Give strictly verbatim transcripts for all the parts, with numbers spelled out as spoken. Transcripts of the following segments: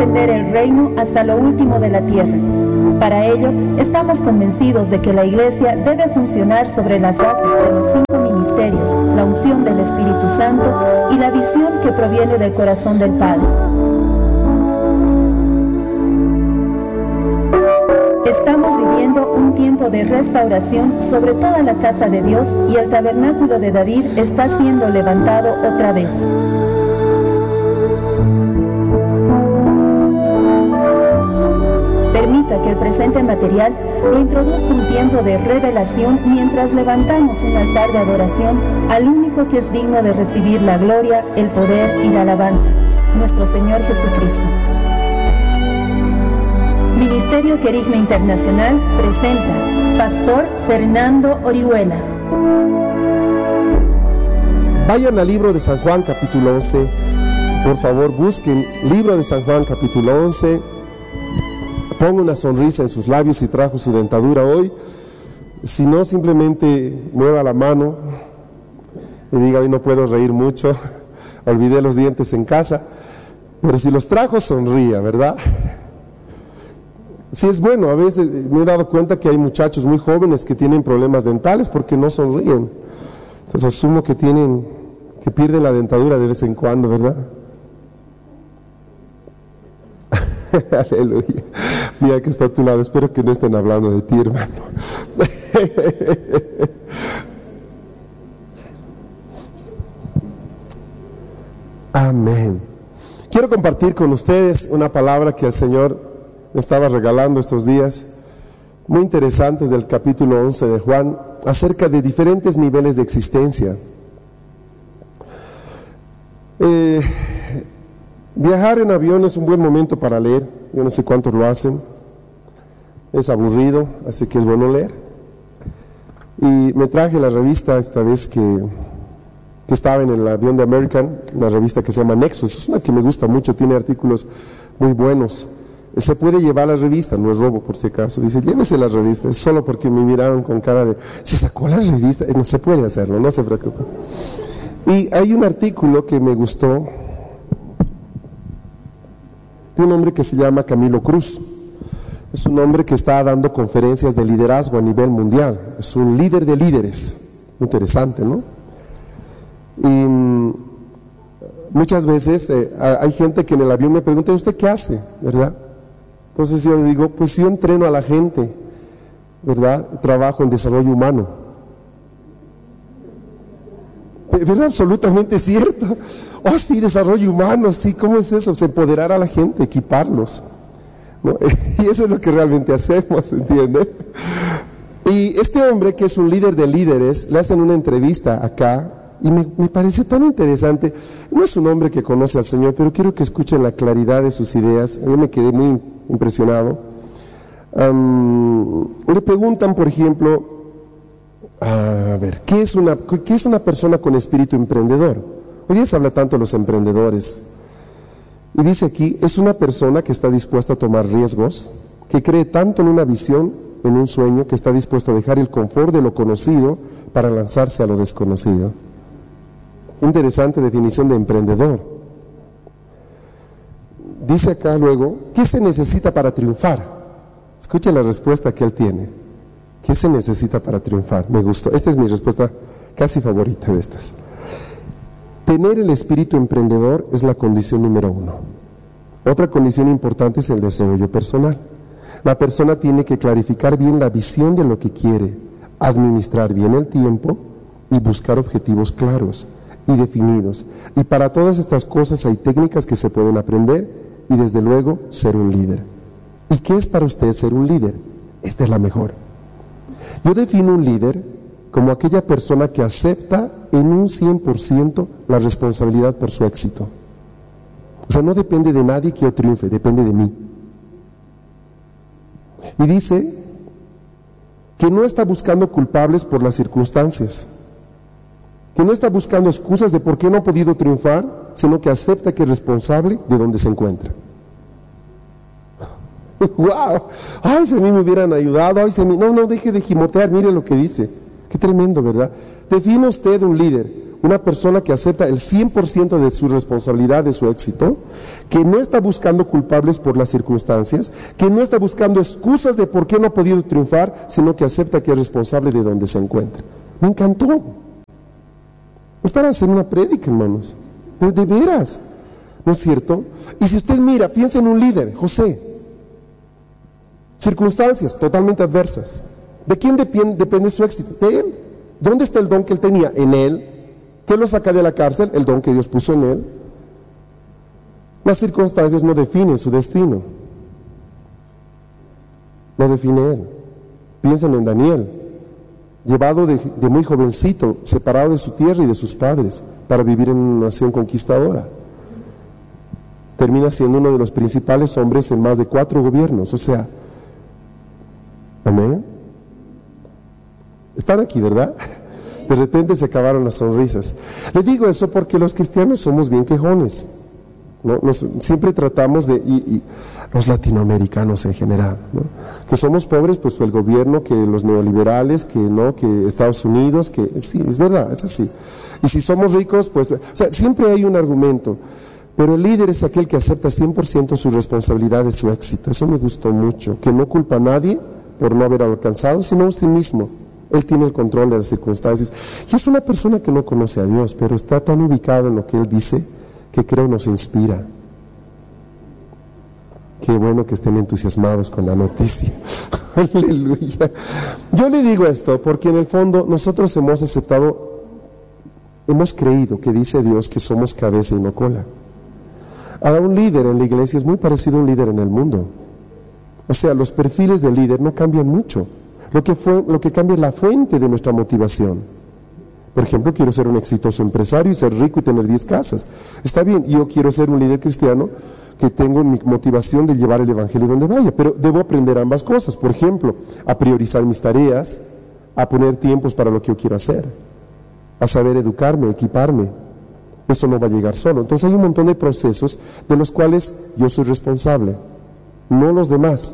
extender el reino hasta lo último de la tierra. Para ello, estamos convencidos de que la Iglesia debe funcionar sobre las bases de los cinco ministerios, la unción del Espíritu Santo y la visión que proviene del corazón del Padre. Estamos viviendo un tiempo de restauración sobre toda la casa de Dios y el tabernáculo de David está siendo levantado otra vez. Permita que el presente material lo introduzca un tiempo de revelación mientras levantamos un altar de adoración al único que es digno de recibir la gloria, el poder y la alabanza, nuestro Señor Jesucristo. Ministerio Querigma Internacional presenta Pastor Fernando Orihuela. Vayan al libro de San Juan capítulo once, por favor busquen libro de San Juan capítulo once, ponga una sonrisa en sus labios si trajo su dentadura hoy, si no simplemente mueva la mano y diga hoy no puedo reír mucho, olvidé los dientes en casa, pero si los trajo sonría, ¿verdad? Sí es bueno, a veces me he dado cuenta que hay muchachos muy jóvenes que tienen problemas dentales porque no sonríen. Entonces asumo que tienen, que pierden la dentadura de vez en cuando, ¿verdad? Aleluya. Mira que está a tu lado, espero que no estén hablando de ti, hermano. Amén. Quiero compartir con ustedes una palabra que el Señor me estaba regalando estos días, muy interesantes, del capítulo once de Juan, acerca de diferentes niveles de existencia. Eh, viajar en avión es un buen momento para leer, yo no sé cuántos lo hacen, es aburrido, así que es bueno leer. Y me traje la revista esta vez que, que estaba en el avión de American, una revista que se llama Nexus, es una que me gusta mucho, tiene artículos muy buenos. Se puede llevar la revista, no es robo por si acaso. Dice, llévese la revista, es solo porque me miraron con cara de, ¿se sacó la revista? No se puede hacerlo, no se preocupe. Y hay un artículo que me gustó de un hombre que se llama Camilo Cruz. Es un hombre que está dando conferencias de liderazgo a nivel mundial. Es un líder de líderes. Interesante, ¿no? Y muchas veces eh, hay gente que en el avión me pregunta, ¿usted qué hace? ¿Verdad? Entonces yo le digo, pues yo entreno a la gente, ¿verdad? Trabajo en desarrollo humano. Es absolutamente cierto. Oh, sí, desarrollo humano, sí, ¿cómo es eso? Pues empoderar a la gente, equiparlos, ¿no? Y eso es lo que realmente hacemos, ¿entiende? Y este hombre, que es un líder de líderes, le hacen una entrevista acá, y me, me pareció tan interesante. No es un hombre que conoce al Señor, pero quiero que escuchen la claridad de sus ideas. Yo me quedé muy impresionado. Um, le preguntan, por ejemplo, a ver, ¿qué es una, qué es una persona con espíritu emprendedor? Hoy día se habla tanto de los emprendedores. Y dice aquí, es una persona que está dispuesta a tomar riesgos, que cree tanto en una visión, en un sueño, que está dispuesto a dejar el confort de lo conocido para lanzarse a lo desconocido. Interesante definición de emprendedor. Dice acá luego, ¿qué se necesita para triunfar? Escuchen la respuesta que él tiene. ¿Qué se necesita para triunfar? Me gustó. Esta es mi respuesta casi favorita de estas. Tener el espíritu emprendedor es la condición número uno. Otra condición importante es el desarrollo personal. La persona tiene que clarificar bien la visión de lo que quiere, administrar bien el tiempo y buscar objetivos claros y definidos. Y para todas estas cosas hay técnicas que se pueden aprender y desde luego ser un líder. ¿Y qué es para usted ser un líder? Esta es la mejor. Yo defino un líder como aquella persona que acepta en un cien por ciento la responsabilidad por su éxito. O sea, no depende de nadie que yo triunfe, depende de mí. Y dice que no está buscando culpables por las circunstancias, que no está buscando excusas de por qué no ha podido triunfar, sino que acepta que es responsable de donde se encuentra. ¡Wow! ¡Ay, si a mí me hubieran ayudado! ¡Ay, si a mí... No, no, deje de gimotear, mire lo que dice. ¡Qué tremendo!, ¿verdad? Define usted un líder. Una persona que acepta el cien por ciento de su responsabilidad, de su éxito, que no está buscando culpables por las circunstancias, que no está buscando excusas de por qué no ha podido triunfar, sino que acepta que es responsable de donde se encuentra. Me encantó. Es para hacer una prédica, hermanos. De, de veras. ¿No es cierto? Y si usted mira, piensa en un líder, José. Circunstancias totalmente adversas. ¿De quién depende, depende su éxito? De él. ¿Dónde está el don que él tenía? En él. ¿Qué lo saca de la cárcel? El don que Dios puso en él. Las circunstancias no definen su destino. Lo define él. Piensen en Daniel, llevado de, de muy jovencito, separado de su tierra y de sus padres, para vivir en una nación conquistadora. Termina siendo uno de los principales hombres en más de cuatro gobiernos. O sea, amén. Están aquí, ¿verdad? De repente se acabaron las sonrisas. Les digo eso porque los cristianos somos bien quejones, ¿no? Nos, siempre tratamos de, y, y los latinoamericanos en general, ¿no? Que somos pobres, pues el gobierno, que los neoliberales, que no, que Estados Unidos, que sí, es verdad, es así. Y si somos ricos, pues, o sea, siempre hay un argumento. Pero el líder es aquel que acepta cien por ciento su responsabilidad de su éxito. Eso me gustó mucho, que no culpa a nadie por no haber alcanzado, sino a usted mismo. Él tiene el control de las circunstancias. Y es una persona que no conoce a Dios, pero está tan ubicado en lo que Él dice, que creo nos inspira. Qué bueno que estén entusiasmados con la noticia. Aleluya. Yo le digo esto porque en el fondo nosotros hemos aceptado, hemos creído que dice Dios que somos cabeza y no cola. Ahora, un líder en la iglesia es muy parecido a un líder en el mundo. O sea, los perfiles del líder no cambian mucho. Lo que, fue, lo que cambia es la fuente de nuestra motivación. Por ejemplo, quiero ser un exitoso empresario y ser rico y tener diez casas. Está bien, yo quiero ser un líder cristiano que tengo mi motivación de llevar el evangelio donde vaya, pero debo aprender ambas cosas. Por ejemplo, a priorizar mis tareas, a poner tiempos para lo que yo quiero hacer, a saber educarme, equiparme. Eso no va a llegar solo. Entonces hay un montón de procesos de los cuales yo soy responsable, no los demás.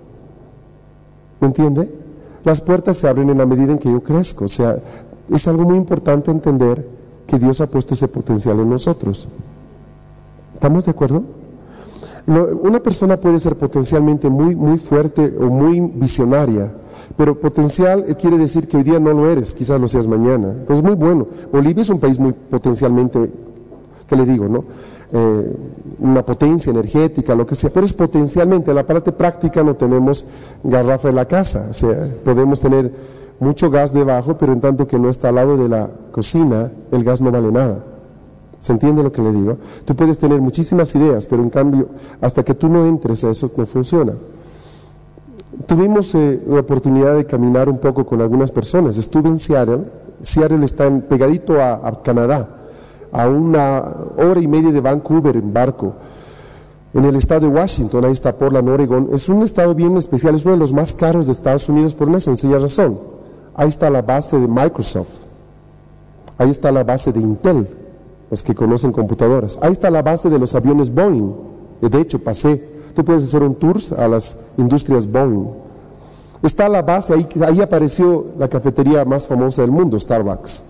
¿Me entiende? Las puertas se abren en la medida en que yo crezco. O sea, es algo muy importante entender que Dios ha puesto ese potencial en nosotros. ¿Estamos de acuerdo? Lo, una persona puede ser potencialmente muy, muy fuerte o muy visionaria, pero potencial quiere decir que hoy día no lo eres, quizás lo seas mañana. Entonces, muy bueno. Bolivia es un país muy potencialmente, ¿qué le digo, no? Eh, una potencia energética, lo que sea, pero es potencialmente. En la parte práctica no tenemos garrafa en la casa, o sea, podemos tener mucho gas debajo, pero en tanto que no está al lado de la cocina, el gas no vale nada. ¿Se entiende lo que le digo? Tú puedes tener muchísimas ideas, pero en cambio, hasta que tú no entres a eso, no funciona. Tuvimos eh, la oportunidad de caminar un poco con algunas personas. Estuve en Seattle. Seattle está en, pegadito a, a Canadá, a una hora y media de Vancouver en barco, en el estado de Washington. Ahí está Portland, Oregon. Es un estado bien especial, es uno de los más caros de Estados Unidos por una sencilla razón. Ahí está la base de Microsoft, ahí está la base de Intel, los que conocen computadoras, ahí está la base de los aviones Boeing. De hecho, pasé, tú puedes hacer un tour a las industrias Boeing. Está la base, ahí, ahí apareció la cafetería más famosa del mundo, Starbucks.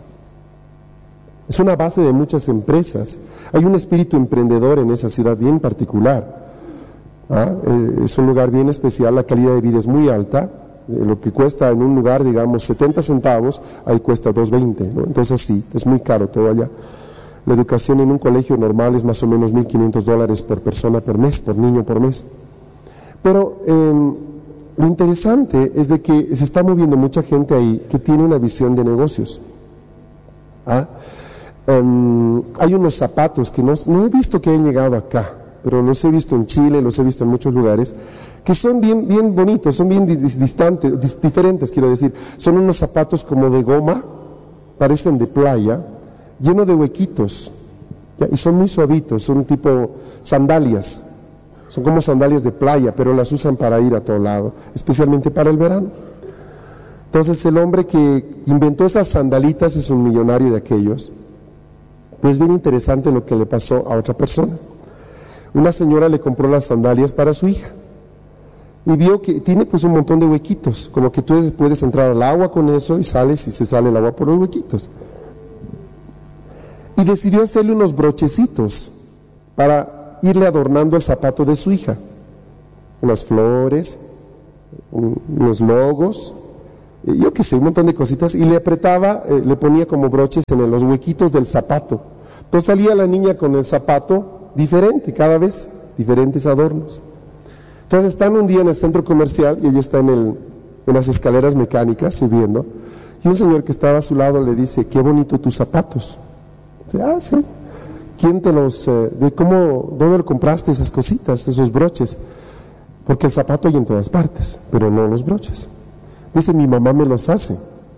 Es una base de muchas empresas. Hay un espíritu emprendedor en esa ciudad bien particular. ¿Ah? Eh, es un lugar bien especial, la calidad de vida es muy alta. Eh, lo que cuesta en un lugar, digamos, setenta centavos, ahí cuesta dos veinte, ¿no? Entonces sí, es muy caro todo allá. La educación en un colegio normal es más o menos mil quinientos dólares por persona por mes, por niño por mes. Pero eh, lo interesante es de que se está moviendo mucha gente ahí que tiene una visión de negocios. ¿Ah? Um, hay unos zapatos que no, no he visto que hayan llegado acá, pero los he visto en Chile, los he visto en muchos lugares, que son bien, bien bonitos, son bien distantes, dis, diferentes, quiero decir. Son unos zapatos como de goma, parecen de playa, llenos de huequitos, ¿ya? Y son muy suavitos, son tipo sandalias, son como sandalias de playa, pero las usan para ir a todo lado, especialmente para el verano. Entonces el hombre que inventó esas sandalitas es un millonario de aquellos. Pero es bien interesante lo que le pasó a otra persona. Una señora le compró las sandalias para su hija y vio que tiene pues un montón de huequitos, como que tú puedes entrar al agua con eso y sales y se sale el agua por los huequitos. y decidió hacerle unos brochecitos para irle adornando el zapato de su hija, unas flores, un, unos logos, yo qué sé, un montón de cositas, y le apretaba, eh, le ponía como broches en los huequitos del zapato. Entonces salía la niña con el zapato diferente, cada vez diferentes adornos. Entonces están un día en el centro comercial y ella está en, el, en las escaleras mecánicas subiendo, y un señor que estaba a su lado le dice: qué bonito tus zapatos. Dice: ah, sí. ¿Quién te los, eh, de cómo, dónde lo compraste esas cositas, esos broches? Porque el zapato hay en todas partes, pero no los broches. Dice: mi mamá me los hace.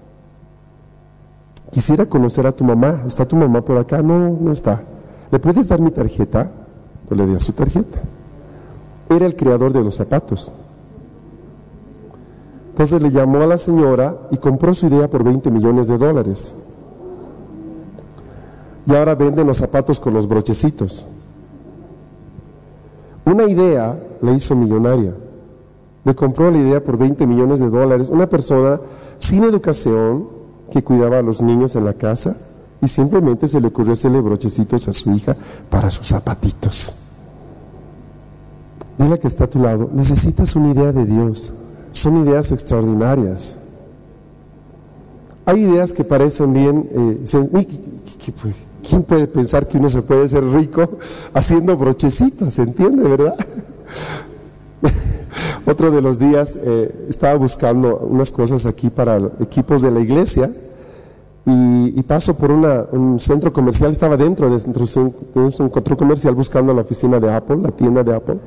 Quisiera conocer a tu mamá. ¿Está tu mamá por acá? No, no está. ¿Le puedes dar mi tarjeta? Pues le dio su tarjeta. Era el creador de los zapatos. Entonces le llamó a la señora y compró su idea por veinte millones de dólares. Y ahora venden los zapatos con los brochecitos. Una idea la hizo millonaria. Le compró la idea por veinte millones de dólares. Una persona sin educación que cuidaba a los niños en la casa y simplemente se le ocurrió hacerle brochecitos a su hija para sus zapatitos. Dile que está a tu lado: necesitas una idea de Dios. Son ideas extraordinarias. Hay ideas que parecen bien... Eh, se, ¿quién puede pensar que uno se puede ser rico haciendo brochecitos? ¿Se entiende, verdad? Otro de los días eh, estaba buscando unas cosas aquí para equipos de la iglesia y, y paso por una, un centro comercial. Estaba dentro de, dentro de un centro comercial buscando la oficina de Apple, la tienda de Apple,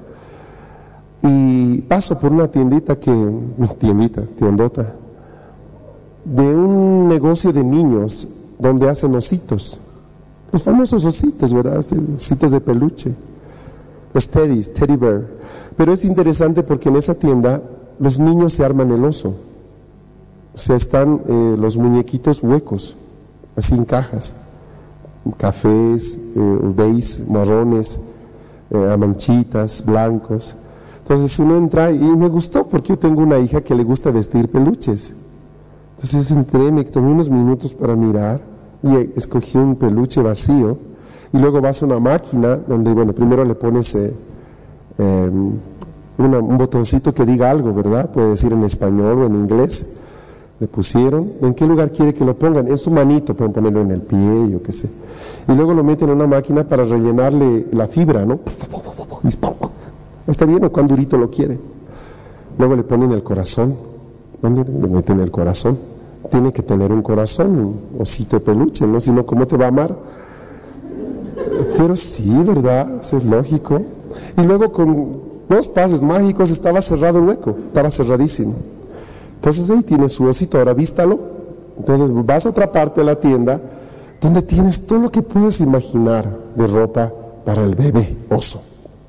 y paso por una tiendita que, tiendita, tiendota, de un negocio de niños donde hacen ositos, los famosos ositos, ¿verdad? Ositos de peluche, los teddies, teddy bear. Pero es interesante porque en esa tienda los niños se arman el oso. O sea, están eh, los muñequitos huecos, así en cajas, cafés, eh, beige, marrones, eh, manchitas, blancos. Entonces uno entra y me gustó porque yo tengo una hija que le gusta vestir peluches. Entonces entré, me tomé unos minutos para mirar y escogí un peluche vacío, y luego vas a una máquina donde, bueno, primero le pones eh, eh, una, un botoncito que diga algo, ¿verdad? Puede decir en español o en inglés. Le pusieron, ¿en qué lugar quiere que lo pongan? En su manito, pueden ponerlo en el pie, yo qué sé. Y luego lo meten en una máquina para rellenarle la fibra, ¿no? ¿Está bien o cuán durito lo quiere? Luego le ponen el corazón. ¿Dónde le meten el corazón? Tiene que tener un corazón, un osito de peluche, ¿no? Si no, ¿cómo te va a amar? Pero sí, ¿verdad? Eso es lógico. Y luego con dos pases mágicos estaba cerrado el hueco, estaba cerradísimo. Entonces ahí tiene su osito, ahora vístalo. Entonces vas a otra parte de la tienda donde tienes todo lo que puedes imaginar de ropa para el bebé oso.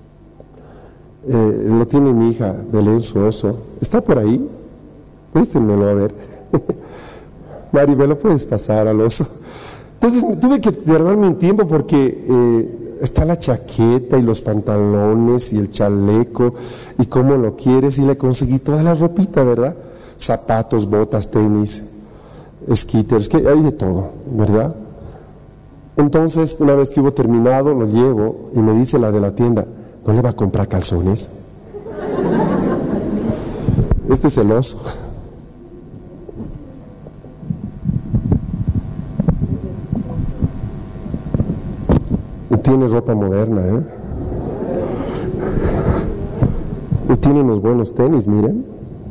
Eh, lo tiene mi hija, Belén, su oso. ¿Está por ahí? Préstenmelo a ver. Maribel, ¿lo puedes pasar al oso? Entonces tuve que darme un tiempo porque eh, está la chaqueta y los pantalones y el chaleco y cómo lo quieres, y le conseguí toda la ropita, ¿verdad? Zapatos, botas, tenis, skitters, que hay de todo, ¿verdad? Entonces, una vez que hubo terminado, lo llevo y me dice la de la tienda: ¿no le va a comprar calzones? Este es el oso. Y tiene ropa moderna, ¿eh? Y tiene unos buenos tenis, miren.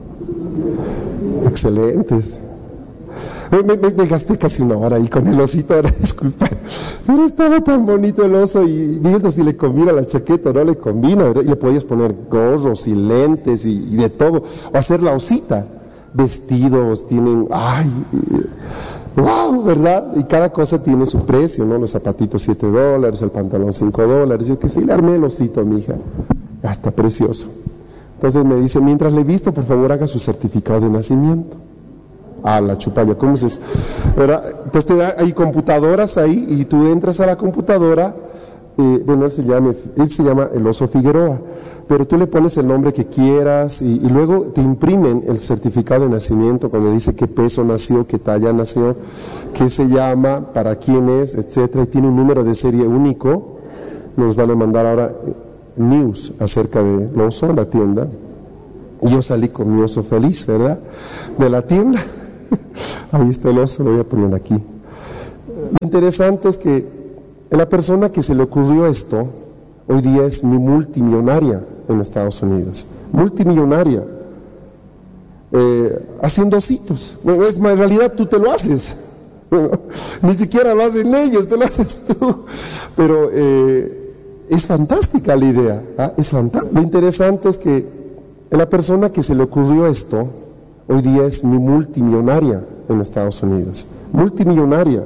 Excelentes. Me, me, me gasté casi una hora ahí con el osito, ahora disculpa, pero estaba tan bonito el oso, y viendo si le combina la chaqueta o no le combina, ¿verdad? Y le podías poner gorros y lentes y, y de todo, o hacer la osita, vestidos, tienen, ay, wow, ¿verdad? Y cada cosa tiene su precio, ¿no? Los zapatitos siete dólares, el pantalón cinco dólares, yo qué sé, y le armé el osito a mi hija, hasta precioso. Entonces me dice: mientras le visto, por favor haga su certificado de nacimiento. Ah, la chupalla, ¿cómo es eso? ¿Verdad? Entonces te da, hay computadoras ahí, y tú entras a la computadora, eh, bueno, él se, llama, él se llama el Oso Figueroa, pero tú le pones el nombre que quieras y, y luego te imprimen el certificado de nacimiento cuando dice qué peso nació, qué talla nació, qué se llama, para quién es, etcétera, y tiene un número de serie único. Nos van a mandar ahora news acerca del oso, la tienda, y yo salí con mi oso feliz, ¿verdad?, de la tienda. Ahí está el oso, lo voy a poner aquí. Lo interesante es que la persona que se le ocurrió esto, hoy día es multimillonaria en Estados Unidos, multimillonaria, eh, haciendo ositos. Bueno, es más, en realidad tú te lo haces, bueno, ni siquiera lo hacen ellos, te lo haces tú, pero eh, es fantástica la idea, ¿ah? Es fantástica. Lo interesante es que la persona que se le ocurrió esto, hoy día es multimillonaria en Estados Unidos, multimillonaria,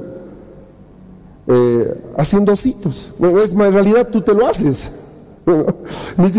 eh, haciendo ositos. Bueno, es más, en realidad tú te lo haces, bueno, ni